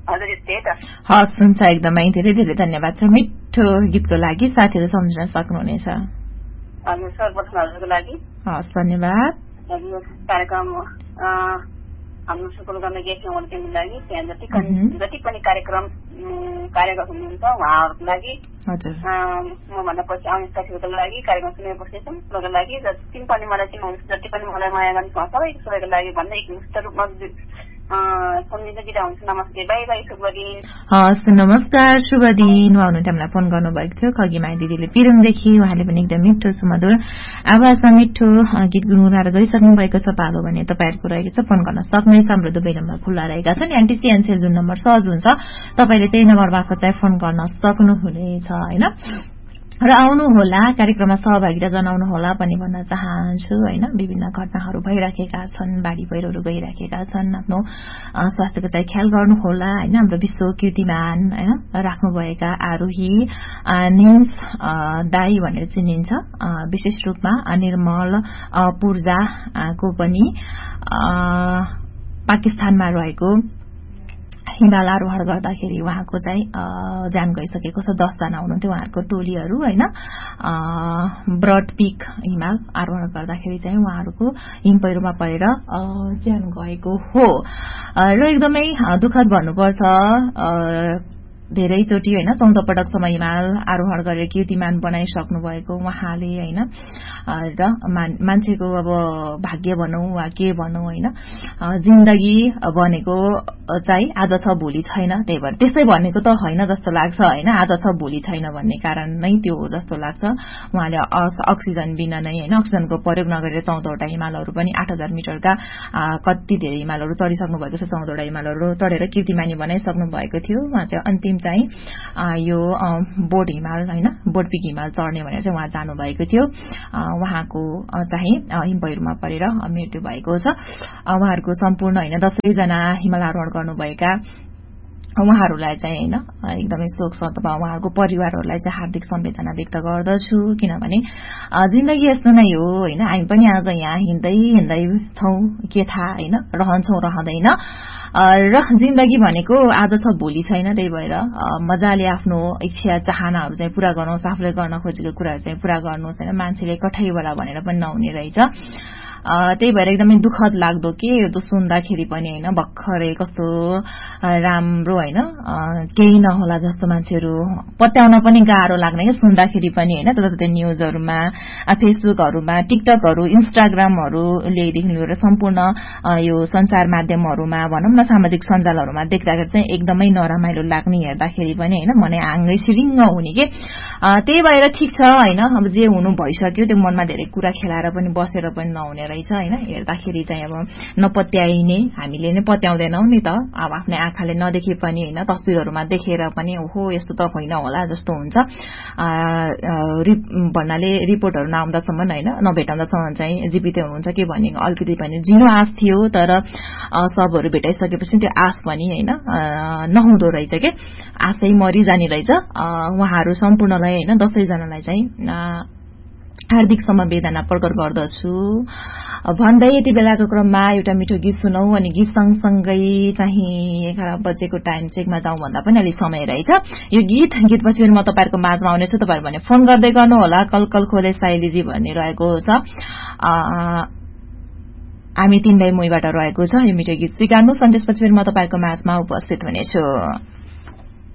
हजुर त्यही त हस् हुन्छ एकदमै धेरै धेरै धन्यवाद छ मिठो गीतको लागि साथीहरू सम्झिन सक्नुहुनेछ हजुर सर्वप्रथम हजुरको लागि हस् धन्यवाद हजुर कार्यक्रम हाम्रो सुकुल गर्ने गेस्टहरूको लागि त्यहाँ जति पनि कार्यक्रम हुनुहुन्छ उहाँहरूको लागि हजुर मभन्दा पछि आउने साथीहरूको लागि कार्यक्रम सुनेर बस्नेछौँ उनीहरूको लागि जति पनि मलाई चिन्नुहुन्छ जति पनि मलाई माया गर्नुहुन्छ सबैको लागि भन्दा एकमुष्ट रूपमा सम्झिँदै बिदा हुन्छ नमस्ते बाई बाई शुभ दिन हस् नमस्कार शुभ दिन उहाँ हुनुहुन्थ्यो हामीलाई फोन गर्नुभएको थियो खगीमाया दिदीले पिरुङदेखि उहाँले पनि एकदम मिठो सुमधुर आवाजमा मिठो गीत गुनगुनाएर गरिसक्नु भएको छ पालो भने तपाईँहरूको रहेको छ फोन गर्न सक्नुहुनेछ हाम्रो दुवै नम्बर खुल्ला रहेका छन् एनटीसी एनसेल जुन नम्बर सहज हुन्छ तपाईँले त्यही नम्बर मार्फत चाहिँ फोन गर्न सक्नुहुनेछ होइन र आउनुहोला कार्यक्रममा सहभागिता जनाउनु होला पनि भन्न चाहन्छु होइन विभिन्न घटनाहरू भइराखेका छन् बाढी पहिरोहरू गइराखेका छन् आफ्नो स्वास्थ्यको चाहिँ ख्याल गर्नुहोला होइन हाम्रो विश्व कीर्तिमान होइन राख्नुभएका आरोही न्यूज दाई भनेर चिनिन्छ विशेष रूपमा निर्मल पूर्जाको पनि पाकिस्तानमा रहेको हिमाल आरोहण गर्दाखेरि उहाँको चाहिँ ज्यान गइसकेको छ 10 जना हुनुहुन्थ्यो उहाँहरूको टोलीहरू होइन ब्रड पिक हिमाल आरोहण गर्दाखेरि चाहिँ उहाँहरूको हिम पहिरोमा परेर ज्यान गएको हो र एकदमै दुःखद भन्नुपर्छ धेरैचोटि होइन 14 पटकसम्म हिमाल आरोहण गरेर कीर्तिमान बनाइसक्नु भएको उहाँले होइन र मान्छेको अब भाग्य भनौं वा के भनौं होइन जिन्दगी भनेको चाहिँ आज छ भोलि छैन त्यही भएर त्यसै भनेको त होइन जस्तो लाग्छ होइन आज छ भोलि छैन भन्ने कारण नै त्यो हो जस्तो लाग्छ उहाँले अक्सिजन बिना नै होइन अक्सिजनको प्रयोग नगरेर 14 वटा हिमालहरू पनि 8000 मिटरका कति धेरै हिमालहरू चढिसक्नु भएको छ 14 वटा हिमालहरू चढेर कीर्तिमानी बनाइसक्नु भएको थियो उहाँ चाहिँ अन्तिम चाहिँ यो बोर्ड हिमाल होइन बोर्ड पिक हिमाल चढ्ने भनेर चाहिँ उहाँ जानुभएको थियो उहाँको चाहिँ हिम पहिरोमा परेर मृत्यु भएको छ उहाँहरूको सम्पूर्ण होइन 10 जना हिमाल आरोहण गर्नुभएका उहाँहरूलाई चाहिँ होइन एकदमै शोक छ अथवा उहाँहरूको परिवारहरूलाई चाहिँ हार्दिक सम्वेदना व्यक्त गर्दछु किनभने जिन्दगी यस्तो नै हो होइन हामी पनि आज यहाँ हिँड्दै छौं के थाहा होइन रहन्छौं रहँदैन र जिन्दगी भनेको आज छ भोलि छैन त्यही भएर मजाले आफ्नो इच्छा चाहनाहरू चाहिँ पूरा गर्नुहोस् आफूले गर्न खोजेको कुराहरू चाहिँ पूरा गर्नुहोस् होइन मान्छेले कठैबला भनेर पनि नहुने रहेछ त्यही भएर एकदमै दुःखद लाग्दो के यो सुन्दाखेरि पनि होइन भर्खरै कस्तो राम्रो होइन केही नहोला जस्तो मान्छेहरू पत्याउन पनि गाह्रो लाग्ने के सुन्दाखेरि पनि होइन जताततै न्यूजहरूमा फेसबुकहरूमा टिकटकहरू इन्स्टाग्रामहरूलेदेखि लिएर सम्पूर्ण यो संचार माध्यमहरूमा भनौं न सामाजिक सञ्जालहरूमा देख्दाखेरि चाहिँ एकदमै नरमाइलो लाग्ने हेर्दाखेरि पनि होइन मनै आँगै सिरिङ्ग हुने के त्यही भएर ठिक छ होइन अब जे हुनु भइसक्यो त्यो मनमा धेरै कुरा खेलाएर पनि बसेर पनि नहुने रहेछ होइन हेर्दाखेरि चाहिँ अब नपत्याइने हामीले नै पत्याउँदैनौ नि त अब आफ्नै आँखाले नदेखे पनि होइन तस्बिरहरूमा देखेर पनि ओहो यस्तो त होइन होला जस्तो हुन्छ भन्नाले रिपोर्टहरू नआउँदासम्म होइन नभेटाउँदासम्म चाहिँ जीवितै हुनुहुन्छ के भन्ने अलिकति पनि जिनो आश थियो तर सबहरू भेटाइसकेपछि त्यो आश पनि होइन नहुँदो रहेछ के आशै मरिजाने रहेछ उहाँहरू सम्पूर्णलाई होइन 10 जनालाई चाहिँ हार्दिक समवेदना प्रकट गर्दछु भन्दै यति बेलाको क्रममा एउटा मिठो गीत सुनौ अनि गीत सँगसँगै चाहिँ 11 बजेको टाइम चेकमा जाउँ भन्दा पनि अलि समय रहेछ यो गीतपछि म तपाईहरुको माझमा आउनेछु तपाईहरु भने फोन गर्दै गर्नु होला कल खोले साइलीजी भन्ने रहेको छ हामी 3 भाइ मोइबाट रहेको छ यो मिठो गीत स्वीकार्नु अनि त्यसपछि म तपाईहरुको माझमा उपस्थित हुनेछु